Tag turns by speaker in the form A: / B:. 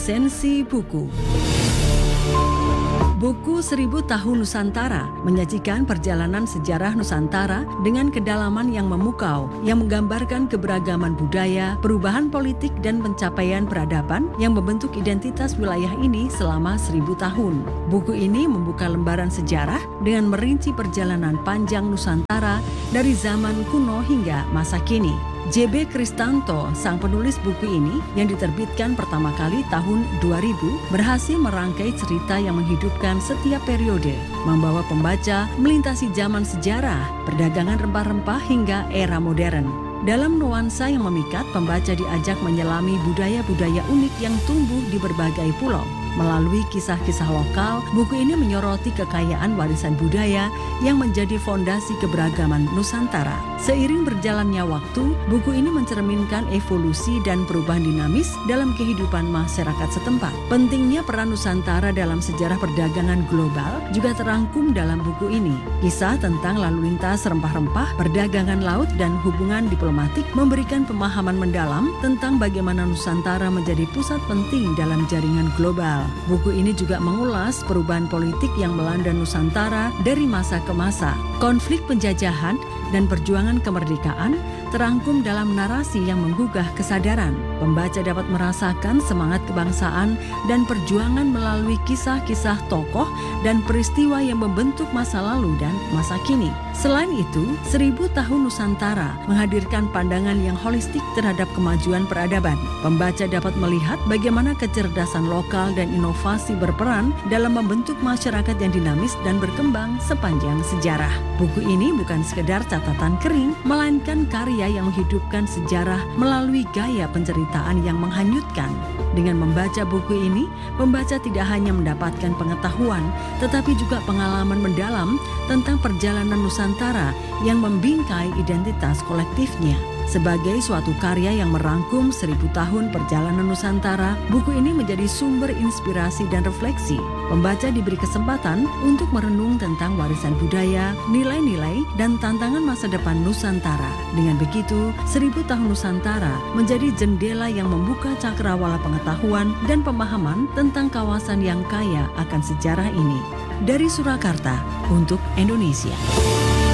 A: Sensi buku. Buku 1000 Tahun Nusantara menyajikan perjalanan sejarah Nusantara dengan kedalaman yang memukau, yang menggambarkan keberagaman budaya, perubahan politik, dan pencapaian peradaban yang membentuk identitas wilayah ini selama 1000 tahun. Buku ini membuka lembaran sejarah dengan merinci perjalanan panjang Nusantara dari zaman kuno hingga masa kini. J.B. Kristanto, sang penulis buku ini yang diterbitkan pertama kali tahun 2000, berhasil merangkai cerita yang menghidupkan setiap periode, membawa pembaca melintasi zaman sejarah, perdagangan rempah-rempah hingga era modern. Dalam nuansa yang memikat, pembaca diajak menyelami budaya-budaya unik yang tumbuh di berbagai pulau. Melalui kisah-kisah lokal, buku ini menyoroti kekayaan warisan budaya yang menjadi fondasi keberagaman Nusantara. Seiring berjalannya waktu, buku ini mencerminkan evolusi dan perubahan dinamis dalam kehidupan masyarakat setempat. Pentingnya peran Nusantara dalam sejarah perdagangan global juga terangkum dalam buku ini. Kisah tentang lalu lintas rempah-rempah, perdagangan laut, dan hubungan diplomatik memberikan pemahaman mendalam tentang bagaimana Nusantara menjadi pusat penting dalam jaringan global. Buku ini juga mengulas perubahan politik yang melanda Nusantara dari masa ke masa. Konflik penjajahan dan perjuangan kemerdekaan terangkum dalam narasi yang menggugah kesadaran. Pembaca dapat merasakan semangat kebangsaan dan perjuangan melalui kisah-kisah tokoh dan peristiwa yang membentuk masa lalu dan masa kini. Selain itu, 1000 Tahun Nusantara menghadirkan pandangan yang holistik terhadap kemajuan peradaban. Pembaca dapat melihat bagaimana kecerdasan lokal dan inovasi berperan dalam membentuk masyarakat yang dinamis dan berkembang sepanjang sejarah. Buku ini bukan sekedar catatan kering, melainkan karya yang menghidupkan sejarah melalui gaya penceritaan yang menghanyutkan. Dengan membaca buku ini, pembaca tidak hanya mendapatkan pengetahuan, tetapi juga pengalaman mendalam tentang perjalanan Nusantara yang membingkai identitas kolektifnya. Sebagai suatu karya yang merangkum 1000 tahun perjalanan Nusantara, buku ini menjadi sumber inspirasi dan refleksi. Pembaca diberi kesempatan untuk merenung tentang warisan budaya, nilai-nilai, dan tantangan masa depan Nusantara. Dengan begitu, 1000 Tahun Nusantara menjadi jendela yang membuka cakrawala pengetahuan dan pemahaman tentang kawasan yang kaya akan sejarah ini. Dari Surakarta, untuk Indonesia.